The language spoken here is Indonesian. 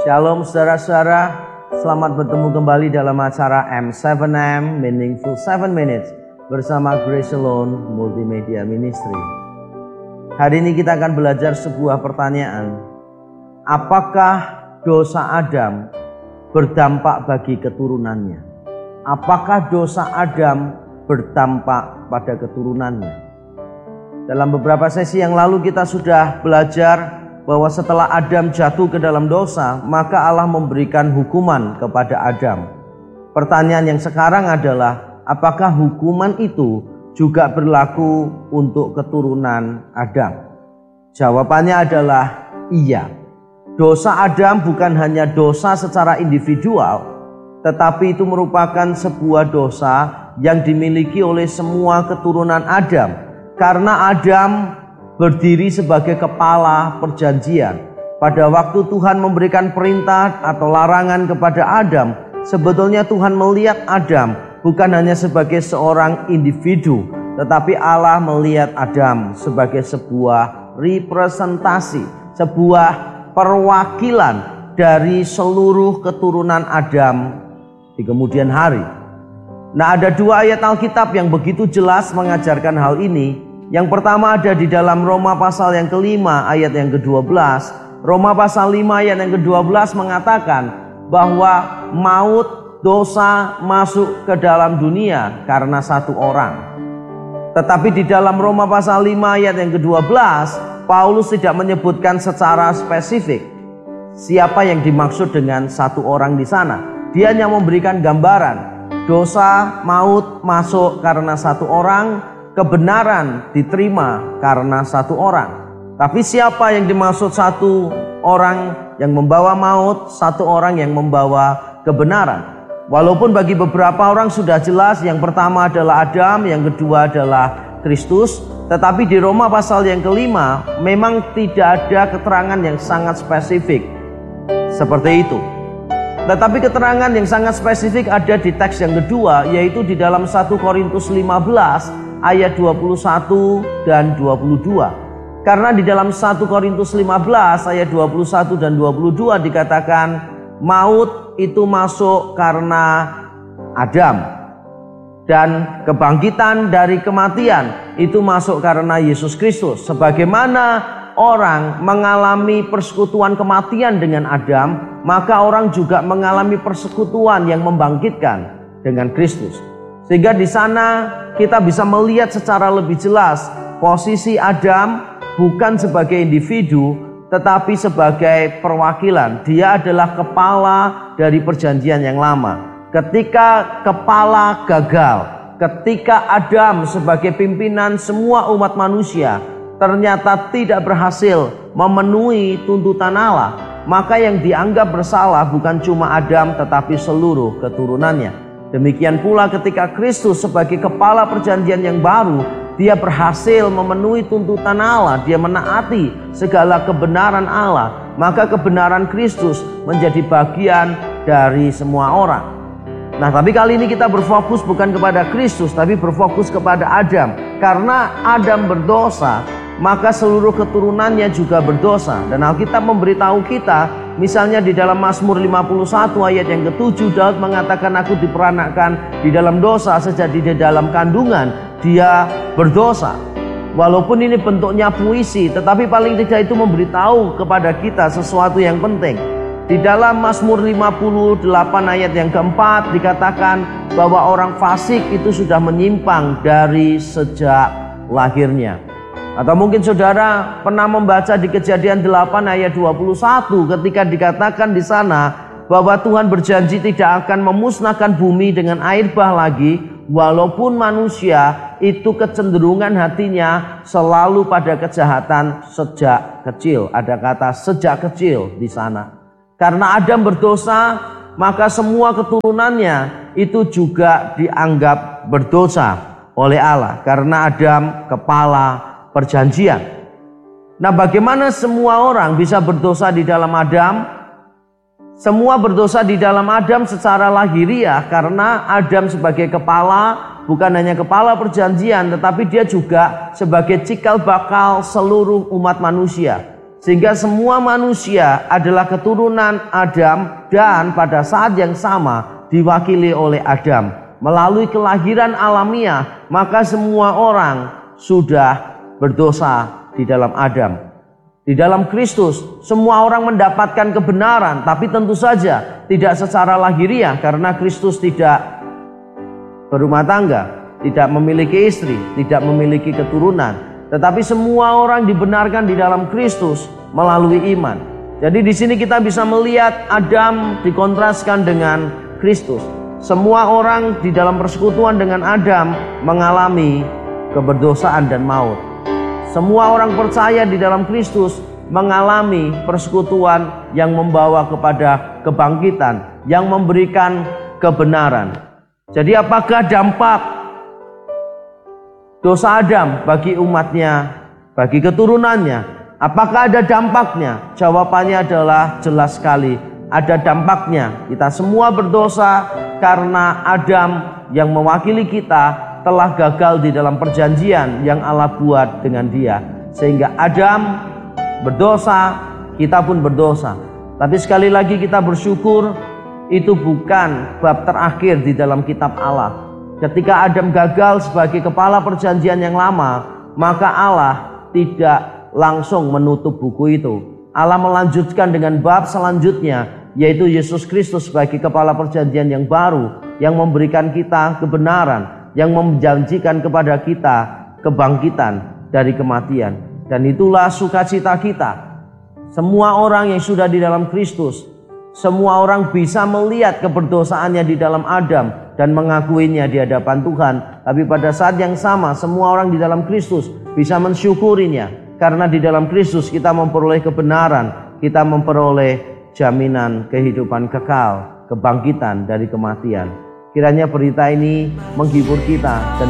Shalom saudara-saudara, selamat bertemu kembali dalam acara M7M Meaningful 7 Minutes bersama Grace Alone Multimedia Ministry. Hari ini kita akan belajar sebuah pertanyaan. Apakah dosa Adam berdampak bagi keturunannya? Apakah dosa Adam berdampak pada keturunannya? Dalam beberapa sesi yang lalu kita sudah belajar bahwa setelah Adam jatuh ke dalam dosa, maka Allah memberikan hukuman kepada Adam. Pertanyaan yang sekarang adalah, apakah hukuman itu juga berlaku untuk keturunan Adam? Jawabannya adalah iya. Dosa Adam bukan hanya dosa secara individual, tetapi itu merupakan sebuah dosa yang dimiliki oleh semua keturunan Adam. Karena Adam berdiri sebagai kepala perjanjian. Pada waktu Tuhan memberikan perintah atau larangan kepada Adam, sebetulnya Tuhan melihat Adam bukan hanya sebagai seorang individu, tetapi Allah melihat Adam sebagai sebuah representasi, sebuah perwakilan dari seluruh keturunan Adam di kemudian hari. Nah, ada dua ayat Alkitab yang begitu jelas mengajarkan hal ini. Yang pertama ada di dalam Roma pasal yang ke-5 ayat yang ke-12. Roma pasal 5 ayat yang ke-12 mengatakan bahwa maut, dosa masuk ke dalam dunia karena satu orang. Tetapi di dalam Roma pasal 5 ayat yang ke-12, Paulus tidak menyebutkan secara spesifik siapa yang dimaksud dengan satu orang di sana. Dia hanya memberikan gambaran. Dosa, maut masuk karena satu orang, kebenaran diterima karena satu orang. Tapi siapa yang dimaksud satu orang yang membawa maut, satu orang yang membawa kebenaran? Walaupun bagi beberapa orang sudah jelas, yang pertama adalah Adam, yang kedua adalah Kristus. Tetapi di Roma pasal yang ke-5 memang tidak ada keterangan yang sangat spesifik seperti itu. Tetapi keterangan yang sangat spesifik ada di teks yang kedua, yaitu di dalam 1 Korintus 15 ayat 21 dan 22. Karena di dalam 1 Korintus 15 ayat 21 dan 22 dikatakan maut itu masuk karena Adam, dan kebangkitan dari kematian itu masuk karena Yesus Kristus. Sebagaimana orang mengalami persekutuan kematian dengan Adam, maka orang juga mengalami persekutuan yang membangkitkan dengan Kristus. Sehingga di sana kita bisa melihat secara lebih jelas posisi Adam bukan sebagai individu, tetapi sebagai perwakilan. Dia adalah kepala dari perjanjian yang lama. Ketika kepala gagal, ketika Adam sebagai pimpinan semua umat manusia ternyata tidak berhasil memenuhi tuntutan Allah, maka yang dianggap bersalah bukan cuma Adam tetapi seluruh keturunannya. Demikian pula ketika Kristus sebagai kepala perjanjian yang baru, dia berhasil memenuhi tuntutan Allah, dia menaati segala kebenaran Allah, maka kebenaran Kristus menjadi bagian dari semua orang. Nah, tapi kali ini kita berfokus bukan kepada Kristus, tapi berfokus kepada Adam. Karena Adam berdosa, maka seluruh keturunannya juga berdosa. Dan Alkitab memberitahu kita, misalnya di dalam Mazmur 51 ayat yang ke-7, Daud mengatakan, aku diperanakkan di dalam dosa, sejak di dalam kandungan dia berdosa. Walaupun ini bentuknya puisi, tetapi paling tidak itu memberitahu kepada kita sesuatu yang penting. Di dalam Mazmur 58 ayat yang ke-4 dikatakan bahwa orang fasik itu sudah menyimpang dari sejak lahirnya. Atau mungkin saudara pernah membaca di Kejadian 8 ayat 21 ketika dikatakan di sana bahwa Tuhan berjanji tidak akan memusnahkan bumi dengan air bah lagi, walaupun manusia itu kecenderungan hatinya selalu pada kejahatan sejak kecil. Ada kata sejak kecil di sana. Karena Adam berdosa, maka semua keturunannya itu juga dianggap berdosa oleh Allah. Karena Adam kepala perjanjian. Nah, bagaimana semua orang bisa berdosa di dalam Adam? Semua berdosa di dalam Adam secara lahiriah, karena Adam sebagai kepala, bukan hanya kepala perjanjian, tetapi dia juga sebagai cikal bakal seluruh umat manusia. Sehingga semua manusia adalah keturunan Adam dan pada saat yang sama diwakili oleh Adam. Melalui kelahiran alamiah, maka semua orang sudah berdosa di dalam Adam. Di dalam Kristus, semua orang mendapatkan kebenaran, tapi tentu saja tidak secara lahiriah karena Kristus tidak berumah tangga, tidak memiliki istri, tidak memiliki keturunan. Tetapi semua orang dibenarkan di dalam Kristus melalui iman. Jadi di sini kita bisa melihat Adam dikontraskan dengan Kristus. Semua orang di dalam persekutuan dengan Adam mengalami keberdosaan dan maut. Semua orang percaya di dalam Kristus mengalami persekutuan yang membawa kepada kebangkitan, yang memberikan kebenaran. Jadi apakah dampak dosa Adam bagi umatnya, bagi keturunannya? Apakah ada dampaknya? Jawabannya adalah jelas sekali. Ada dampaknya. Kita semua berdosa karena Adam yang mewakili kita telah gagal di dalam perjanjian yang Allah buat dengan dia. Sehingga Adam berdosa, kita pun berdosa. Tapi sekali lagi kita bersyukur, itu bukan bab terakhir di dalam kitab Allah. Ketika Adam gagal sebagai kepala perjanjian yang lama, maka Allah tidak langsung menutup buku itu. Allah melanjutkan dengan bab selanjutnya, yaitu Yesus Kristus sebagai kepala perjanjian yang baru, yang memberikan kita kebenaran, yang menjanjikan kepada kita kebangkitan dari kematian. Dan itulah sukacita kita. Semua orang yang sudah di dalam Kristus, semua orang bisa melihat keberdosaannya di dalam Adam dan mengakuinya di hadapan Tuhan. Tapi pada saat yang sama, semua orang di dalam Kristus bisa mensyukurinya. Karena di dalam Kristus kita memperoleh kebenaran, kita memperoleh jaminan kehidupan kekal, kebangkitan dari kematian. Kiranya berita ini menghibur kita dan